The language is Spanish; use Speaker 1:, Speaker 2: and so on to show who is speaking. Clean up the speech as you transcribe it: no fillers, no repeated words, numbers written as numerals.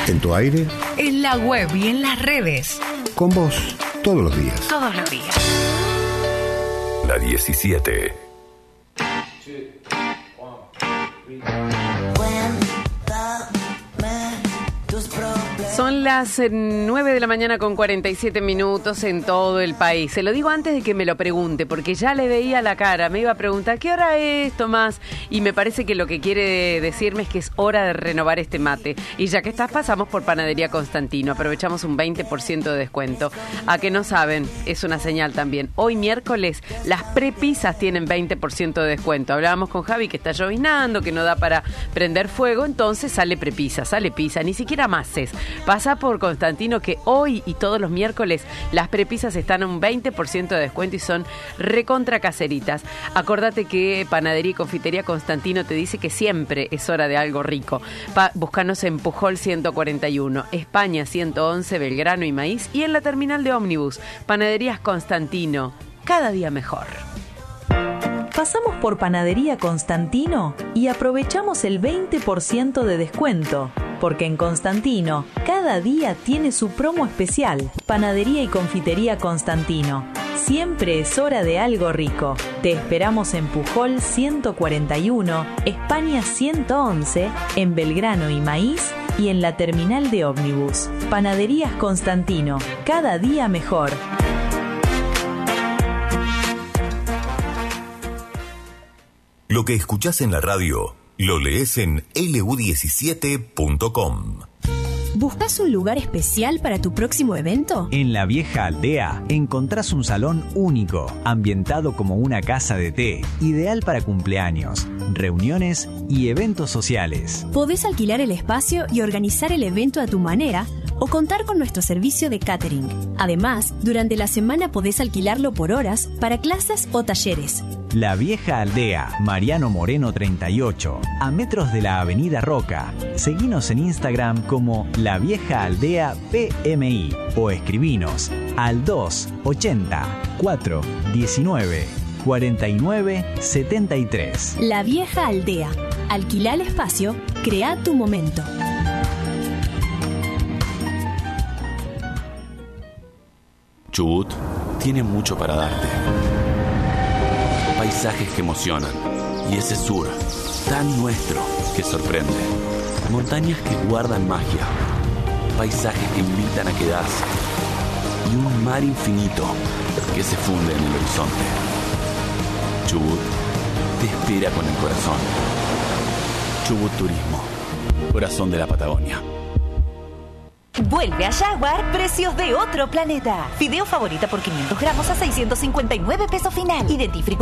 Speaker 1: En tu aire.
Speaker 2: En la web y en las redes.
Speaker 1: Con vos, todos los días.
Speaker 2: Todos los días.
Speaker 3: La 17.
Speaker 4: Son las 9 de la mañana con 47 minutos en todo el país. Se lo digo antes de que me lo pregunte, porque ya le veía la cara. Me iba a preguntar, ¿qué hora es, Tomás? Y me parece que lo que quiere decirme es que es hora de renovar este mate. Y ya que estás, pasamos por Panadería Constantino. Aprovechamos un 20% de descuento. A que no saben, es una señal también. Hoy miércoles, las prepisas tienen 20% de descuento. Hablábamos con Javi que está llovinando, que no da para prender fuego. Entonces sale prepisa, sale pizza, ni siquiera mases. Pasa por Constantino, que hoy y todos los miércoles las prepisas están a un 20% de descuento y son recontra caseritas. Acordate que Panadería y Confitería Constantino te dice que siempre es hora de algo rico. Búscanos en Pujol 141, España 111, Belgrano y Maíz, y en la terminal de ómnibus. Panaderías Constantino, cada día mejor.
Speaker 5: Pasamos por Panadería Constantino y aprovechamos el 20% de descuento. Porque en Constantino, cada día tiene su promo especial. Panadería y Confitería Constantino. Siempre es hora de algo rico. Te esperamos en Pujol 141, España 111, en Belgrano y Maíz y en la terminal de ómnibus. Panaderías Constantino, cada día mejor.
Speaker 3: Lo que escuchás en la radio, lo lees en lu17.com.
Speaker 6: ¿Buscas un lugar especial para tu próximo evento?
Speaker 7: En La Vieja Aldea encontrás un salón único, ambientado como una casa de té, ideal para cumpleaños, reuniones y eventos sociales.
Speaker 6: Podés alquilar el espacio y organizar el evento a tu manera o contar con nuestro servicio de catering. Además, durante la semana podés alquilarlo por horas para clases o talleres.
Speaker 7: La Vieja Aldea, Mariano Moreno 38, a metros de la Avenida Roca. Seguinos en Instagram como La Vieja Aldea PMI o escribinos al 280 419 49 73.
Speaker 6: La Vieja Aldea. Alquila el espacio, crea tu momento.
Speaker 8: Chubut tiene mucho para darte. Paisajes que emocionan y ese sur tan nuestro que sorprende. Montañas que guardan magia, paisajes que invitan a quedarse y un mar infinito que se funde en el horizonte. Chubut te espera con el corazón. Chubut Turismo, corazón de la Patagonia.
Speaker 9: Vuelve a Jaguar, precios de otro planeta. Fideo favorita por 500 gramos a 659 pesos final. Identifica